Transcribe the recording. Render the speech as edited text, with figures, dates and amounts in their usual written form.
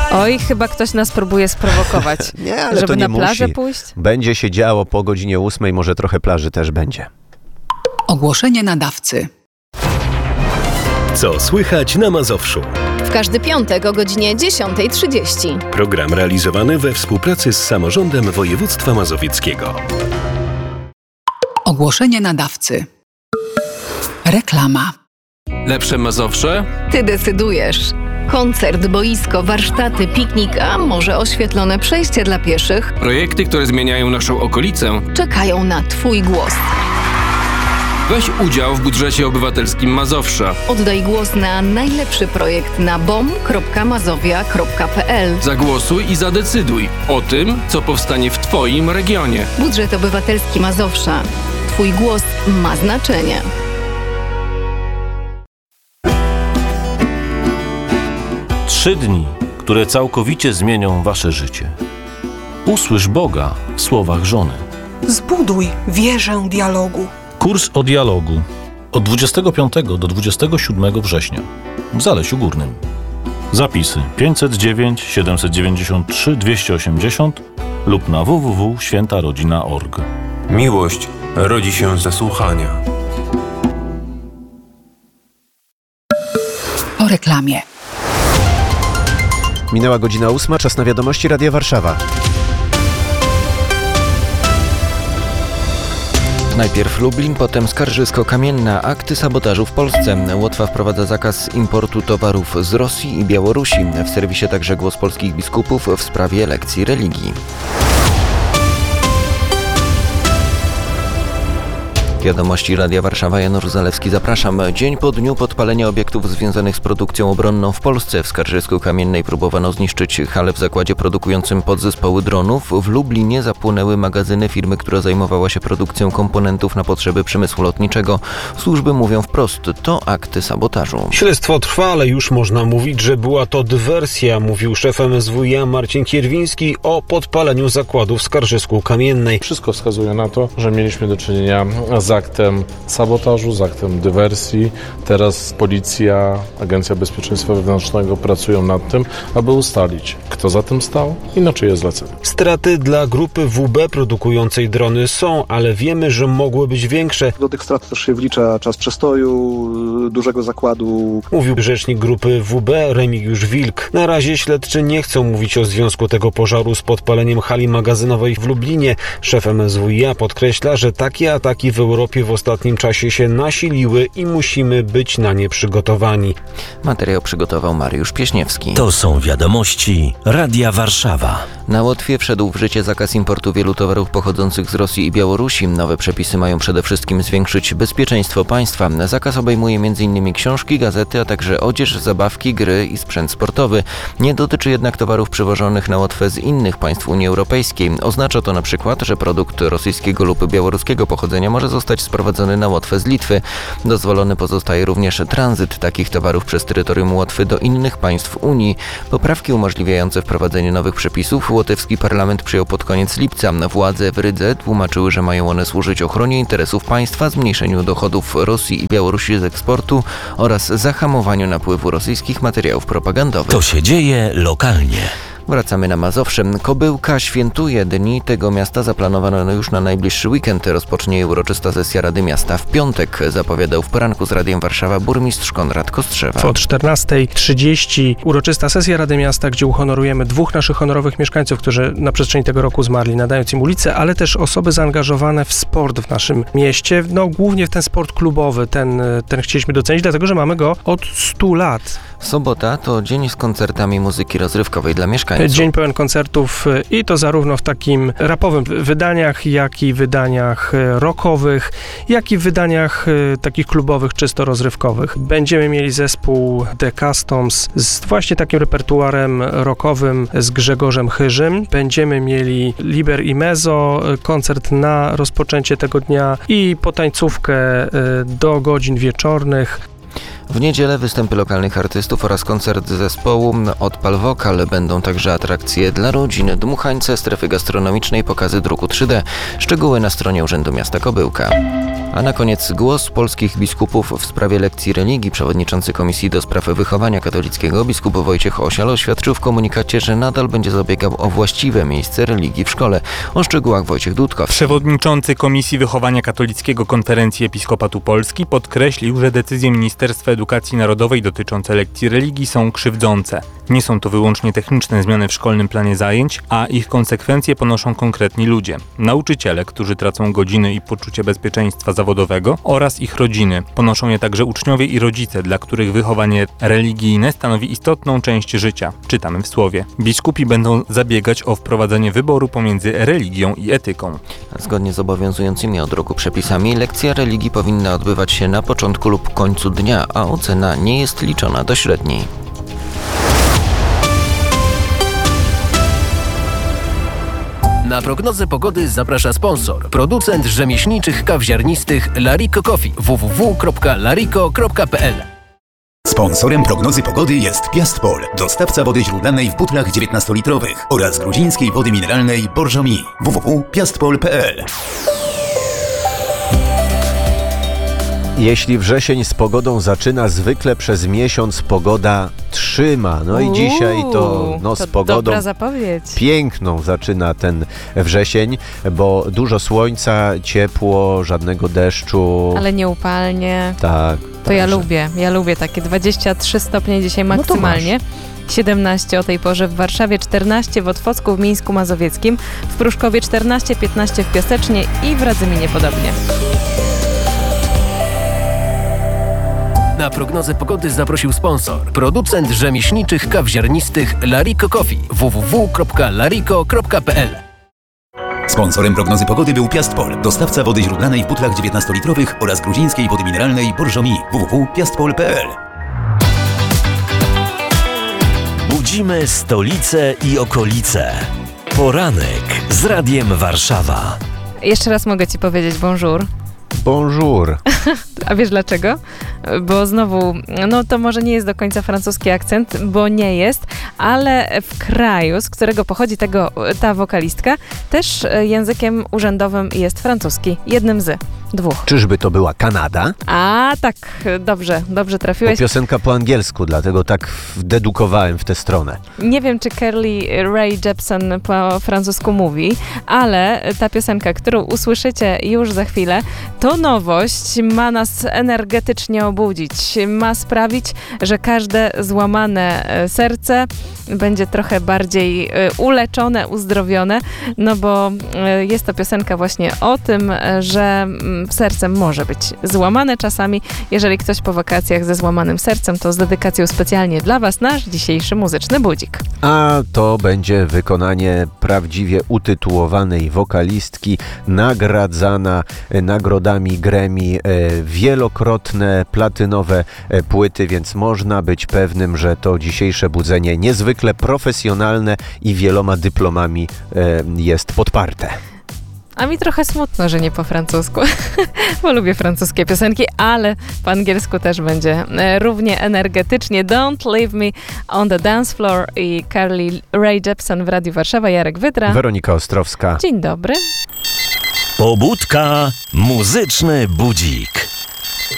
Oj, chyba ktoś nas próbuje sprowokować. Nie, ale żeby to nie na plażę musi. pójść? Będzie się działo po godzinie 8, może trochę plaży też będzie. Ogłoszenie nadawcy. Co słychać na Mazowszu? W każdy piątek o godzinie 10:30. Program realizowany we współpracy z samorządem województwa mazowieckiego. Ogłoszenie nadawcy. Reklama. Lepsze Mazowsze? Ty decydujesz. Koncert, boisko, warsztaty, piknik, a może oświetlone przejście dla pieszych Projekty, które zmieniają naszą okolicę. czekają na Twój głos. Weź udział w budżecie obywatelskim Mazowsza. Oddaj głos na najlepszy projekt na bom.mazowia.pl. Zagłosuj i zadecyduj o tym, co powstanie w Twoim regionie. Budżet obywatelski Mazowsza. Twój głos ma znaczenie. Trzy dni, które całkowicie zmienią wasze życie. Usłysz Boga w słowach żony. Zbuduj wieżę dialogu. Kurs o dialogu od 25 do 27 września w Zalesiu Górnym. Zapisy 509 793 280 lub na www.świętarodzina.org. Miłość rodzi się ze słuchania. Po reklamie. Minęła godzina 8, czas na wiadomości Radia Warszawa. Najpierw Lublin, potem Skarżysko-Kamienna. Akty sabotażu w Polsce. Łotwa wprowadza zakaz importu towarów z Rosji i Białorusi. W serwisie także głos polskich biskupów w sprawie lekcji religii. Wiadomości Radia Warszawa, Janusz Zalewski, zapraszam. Dzień po dniu podpalenia obiektów związanych z produkcją obronną w Polsce. W Skarżysku-Kamiennej próbowano zniszczyć halę w zakładzie produkującym podzespoły dronów. W Lublinie zapłonęły magazyny firmy, która zajmowała się produkcją komponentów na potrzeby przemysłu lotniczego. Służby mówią wprost, to akty sabotażu. Śledztwo trwa, ale już można mówić, że była to dywersja, mówił szef MSWiA Marcin Kierwiński o podpaleniu zakładu w Skarżysku-Kamiennej. Wszystko wskazuje na to, że mieliśmy do czynienia z aktem sabotażu, z aktem dywersji. Teraz policja, Agencja Bezpieczeństwa Wewnętrznego pracują nad tym, aby ustalić, kto za tym stał i na czyje zlecenie. Straty dla grupy WB produkującej drony są, ale wiemy, że mogły być większe. Do tych strat też się wlicza czas przestoju dużego zakładu. Mówił rzecznik grupy WB Remigiusz Wilk. Na razie śledczy nie chcą mówić o związku tego pożaru z podpaleniem hali magazynowej w Lublinie. Szef MSWiA podkreśla, że takie ataki w Europie w ostatnim czasie się nasiliły i musimy być na nie przygotowani. Materiał przygotował Mariusz Pieśniewski. To są wiadomości Radia Warszawa. Na Łotwie wszedł w życie zakaz importu wielu towarów pochodzących z Rosji i Białorusi. Nowe przepisy mają przede wszystkim zwiększyć bezpieczeństwo państwa. Zakaz obejmuje m.in. książki, gazety, a także odzież, zabawki, gry i sprzęt sportowy. Nie dotyczy jednak towarów przywożonych na Łotwę z innych państw Unii Europejskiej. Oznacza to na przykład, że produkt rosyjskiego lub białoruskiego pochodzenia może zostać sprowadzony na Łotwę z Litwy. Dozwolony pozostaje również tranzyt takich towarów przez terytorium Łotwy do innych państw Unii. Poprawki umożliwiające wprowadzenie nowych przepisów łotewski parlament przyjął pod koniec lipca. Władze w Rydze tłumaczyły, że mają one służyć ochronie interesów państwa, zmniejszeniu dochodów Rosji i Białorusi z eksportu oraz zahamowaniu napływu rosyjskich materiałów propagandowych. To się dzieje lokalnie. Wracamy na Mazowsze. Kobyłka świętuje dni tego miasta. Zaplanowano już na najbliższy weekend. Rozpocznie uroczysta sesja Rady Miasta w piątek, zapowiadał w poranku z Radiem Warszawa burmistrz Konrad Kostrzewa. O 14:30 uroczysta sesja Rady Miasta, gdzie uhonorujemy dwóch naszych honorowych mieszkańców, którzy na przestrzeni tego roku zmarli, nadając im ulicę, ale też osoby zaangażowane w sport w naszym mieście. No głównie w ten sport klubowy, ten chcieliśmy docenić, dlatego że mamy go od 100 lat. Sobota to dzień z koncertami muzyki rozrywkowej dla mieszkańców. Dzień pełen koncertów i to zarówno w takim rapowym wydaniach, jak i wydaniach rockowych, jak i w wydaniach takich klubowych, czysto rozrywkowych. Będziemy mieli zespół The Customs z właśnie takim repertuarem rockowym z Grzegorzem Chyżym. Będziemy mieli Liber i Mezzo, koncert na rozpoczęcie tego dnia i potańcówkę do godzin wieczornych. W niedzielę występy lokalnych artystów oraz koncert zespołu Odpal Wokal. Będą także atrakcje dla rodzin, dmuchańce, strefy gastronomicznej, pokazy druku 3D. Szczegóły na stronie Urzędu Miasta Kobyłka. A na koniec głos polskich biskupów w sprawie lekcji religii. Przewodniczący Komisji do Spraw Wychowania Katolickiego biskup Wojciech Osial oświadczył w komunikacie, że nadal będzie zabiegał o właściwe miejsce religii w szkole. O szczegółach Wojciech Dudkowski. Przewodniczący Komisji Wychowania Katolickiego Konferencji Episkopatu Polski podkreślił, że decyzje Ministerstwa Edukacji Narodowej dotyczące lekcji religii są krzywdzące. Nie są to wyłącznie techniczne zmiany w szkolnym planie zajęć, a ich konsekwencje ponoszą konkretni ludzie. Nauczyciele, którzy tracą godziny i poczucie bezpieczeństwa zawodowego oraz ich rodziny. Ponoszą je także uczniowie i rodzice, dla których wychowanie religijne stanowi istotną część życia. Czytamy w słowie. Biskupi będą zabiegać o wprowadzenie wyboru pomiędzy religią i etyką. Zgodnie z obowiązującymi od roku przepisami lekcja religii powinna odbywać się na początku lub końcu dnia, a ocena nie jest liczona do średniej. Na prognozę pogody zaprasza sponsor, producent rzemieślniczych kaw ziarnistych Lariko Coffee www.lariko.pl. Sponsorem prognozy pogody jest Piastpol, dostawca wody źródlanej w butlach 19-litrowych oraz gruzińskiej wody mineralnej Borżomi www.piastpol.pl. Jeśli wrzesień z pogodą zaczyna, zwykle przez miesiąc pogoda trzyma. No i dzisiaj to z pogodą dobra zapowiedź. Piękną zaczyna ten wrzesień, bo dużo słońca, ciepło, żadnego deszczu. Ale nieupalnie. Tak. To ja lubię takie 23 stopnie dzisiaj maksymalnie. 17 o tej porze w Warszawie, 14 w Otwocku, w Mińsku Mazowieckim, w Pruszkowie 14, 15 w Piasecznie i w Radzyminie podobnie. Na prognozę pogody zaprosił sponsor, producent rzemieślniczych kaw ziarnistych Lariko Coffee www.lariko.pl. Sponsorem prognozy pogody był Piastpol, dostawca wody źródlanej w butlach 19-litrowych oraz gruzińskiej wody mineralnej Borżomi www.piastpol.pl. Budzimy stolicę i okolice. Poranek z Radiem Warszawa. Jeszcze raz mogę ci powiedzieć bonjour. Bonjour. A wiesz dlaczego? Bo znowu, to może nie jest do końca francuski akcent, bo nie jest, ale w kraju, z którego pochodzi ta wokalistka, też językiem urzędowym jest francuski. Jednym z dwóch. Czyżby to była Kanada? A, tak, dobrze trafiłeś. Bo piosenka po angielsku, dlatego tak dedukowałem w tę stronę. Nie wiem, czy Carly Rae Jepsen po francusku mówi, ale ta piosenka, którą usłyszycie już za chwilę, to nowość, ma nas energetycznie obudzić, ma sprawić, że każde złamane serce będzie trochę bardziej uleczone, uzdrowione, bo jest to piosenka właśnie o tym, że serce może być złamane czasami. Jeżeli ktoś po wakacjach ze złamanym sercem, to z dedykacją specjalnie dla Was nasz dzisiejszy muzyczny budzik. A to będzie wykonanie prawdziwie utytułowanej wokalistki, nagradzana nagrodami Grammy, wielokrotne platynowe płyty, więc można być pewnym, że to dzisiejsze budzenie niezwykle profesjonalne i wieloma dyplomami jest podparte. A mi trochę smutno, że nie po francusku, bo lubię francuskie piosenki, ale po angielsku też będzie równie energetycznie. Don't Leave Me on the Dance Floor i Carly Rae Jepsen w Radiu Warszawa, Jarek Wydra. Weronika Ostrowska. Dzień dobry. Pobudka, muzyczny budzik.